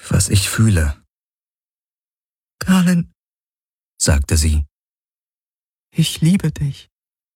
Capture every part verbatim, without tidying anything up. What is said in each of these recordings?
was ich fühle.« »Galen«, sagte sie. »Ich liebe dich.«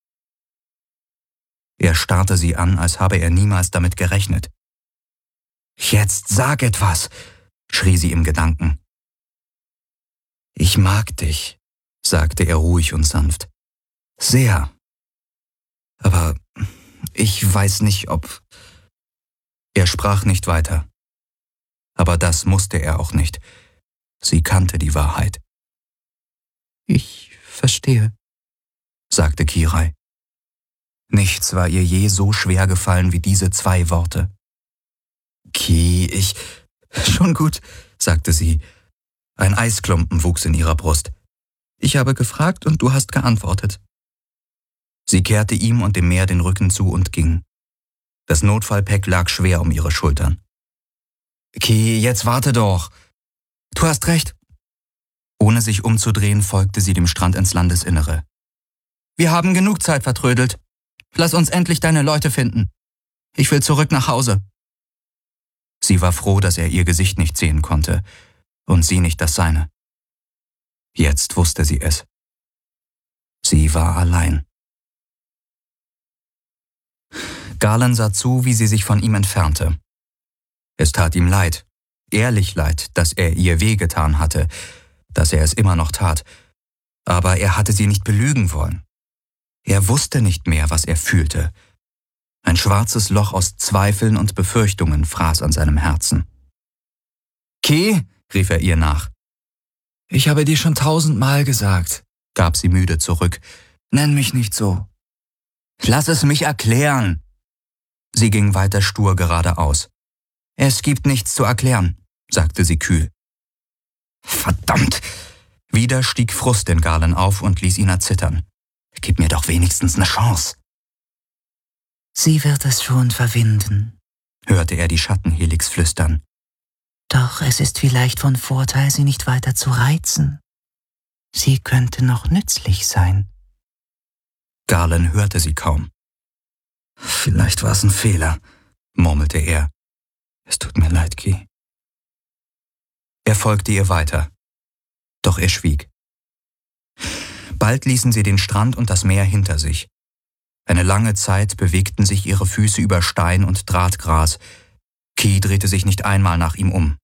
Er starrte sie an, als habe er niemals damit gerechnet. »Jetzt sag etwas«, schrie sie im Gedanken. »Ich mag dich«, sagte er ruhig und sanft. »Sehr. Aber ich weiß nicht, ob...« Er sprach nicht weiter. Aber das musste er auch nicht. Sie kannte die Wahrheit. »Ich verstehe«, sagte Kirai. Nichts war ihr je so schwer gefallen wie diese zwei Worte. »Ki, ich...« »Schon gut«, sagte sie. Ein Eisklumpen wuchs in ihrer Brust. »Ich habe gefragt und du hast geantwortet.« Sie kehrte ihm und dem Meer den Rücken zu und ging. Das Notfallpäck lag schwer um ihre Schultern. »Ki, jetzt warte doch!« »Du hast recht.« Ohne sich umzudrehen, folgte sie dem Strand ins Landesinnere. »Wir haben genug Zeit vertrödelt. Lass uns endlich deine Leute finden. Ich will zurück nach Hause.« Sie war froh, dass er ihr Gesicht nicht sehen konnte und sie nicht das seine. Jetzt wusste sie es. Sie war allein. Galen sah zu, wie sie sich von ihm entfernte. Es tat ihm leid, ehrlich leid, dass er ihr wehgetan hatte, dass er es immer noch tat. Aber er hatte sie nicht belügen wollen. Er wusste nicht mehr, was er fühlte. Ein schwarzes Loch aus Zweifeln und Befürchtungen fraß an seinem Herzen. »Ki«, rief er ihr nach. »Ich habe dir schon tausendmal gesagt«, gab sie müde zurück. »Nenn mich nicht so. Lass es mich erklären.« Sie ging weiter stur geradeaus. »Es gibt nichts zu erklären«, sagte sie kühl. »Verdammt!« Wieder stieg Frust in Galen auf und ließ ihn erzittern. »Gib mir doch wenigstens eine Chance.« »Sie wird es schon verwinden«, hörte er die Schattenhelix flüstern. »Doch es ist vielleicht von Vorteil, sie nicht weiter zu reizen. Sie könnte noch nützlich sein.« Galen hörte sie kaum. »Vielleicht war es ein Fehler«, murmelte er. »Es tut mir leid, Ki.« Er folgte ihr weiter. Doch er schwieg. Bald ließen sie den Strand und das Meer hinter sich. Eine lange Zeit bewegten sich ihre Füße über Stein und Drahtgras. Ki drehte sich nicht einmal nach ihm um.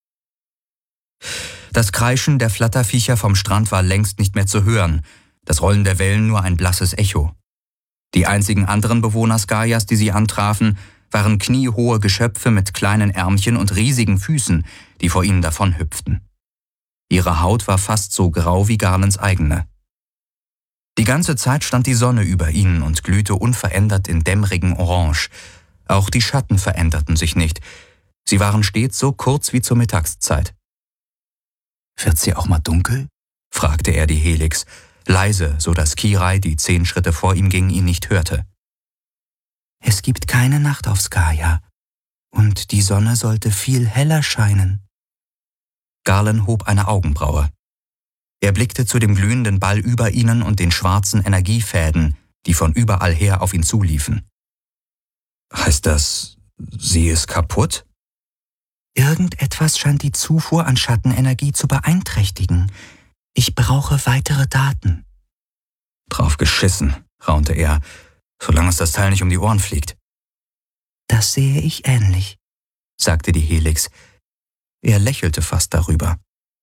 Das Kreischen der Flatterviecher vom Strand war längst nicht mehr zu hören, das Rollen der Wellen nur ein blasses Echo. Die einzigen anderen Bewohner Skaias, die sie antrafen, waren kniehohe Geschöpfe mit kleinen Ärmchen und riesigen Füßen, die vor ihnen davonhüpften. Ihre Haut war fast so grau wie Galens eigene. Die ganze Zeit stand die Sonne über ihnen und glühte unverändert in dämmerigen Orange. Auch die Schatten veränderten sich nicht. Sie waren stets so kurz wie zur Mittagszeit. »Wird's hier auch mal dunkel?« fragte er die Helix, leise, so dass Kirai, die zehn Schritte vor ihm ging, ihn nicht hörte. »Es gibt keine Nacht auf Skaia, und die Sonne sollte viel heller scheinen.« Galen hob eine Augenbraue. Er blickte zu dem glühenden Ball über ihnen und den schwarzen Energiefäden, die von überall her auf ihn zuliefen. »Heißt das, sie ist kaputt?« »Irgendetwas scheint die Zufuhr an Schattenenergie zu beeinträchtigen. Ich brauche weitere Daten.« »Drauf geschissen«, raunte er, »solange uns das Teil nicht um die Ohren fliegt.« »Das sehe ich ähnlich«, sagte die Helix. Er lächelte fast darüber.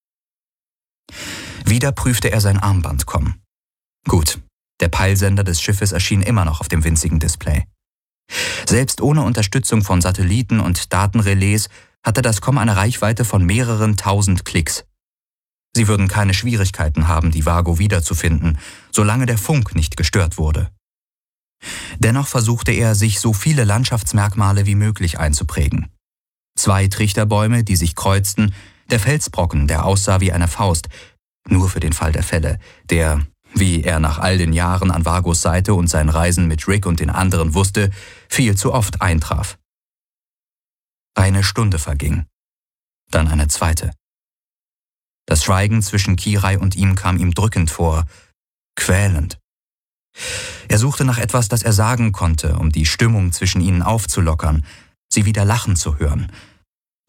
Wieder prüfte er sein Armband. Gut, der Peilsender des Schiffes erschien immer noch auf dem winzigen Display. Selbst ohne Unterstützung von Satelliten und Datenrelais hatte das Com eine Reichweite von mehreren tausend Klicks. Sie würden keine Schwierigkeiten haben, die Vago wiederzufinden, solange der Funk nicht gestört wurde. Dennoch versuchte er, sich so viele Landschaftsmerkmale wie möglich einzuprägen. Zwei Trichterbäume, die sich kreuzten, der Felsbrocken, der aussah wie eine Faust, nur für den Fall der Fälle, der, wie er nach all den Jahren an Vagos Seite und seinen Reisen mit Rick und den anderen wusste, viel zu oft eintraf. Eine Stunde verging, dann eine zweite. Das Schweigen zwischen Kirai und ihm kam ihm drückend vor, quälend. Er suchte nach etwas, das er sagen konnte, um die Stimmung zwischen ihnen aufzulockern, sie wieder lachen zu hören,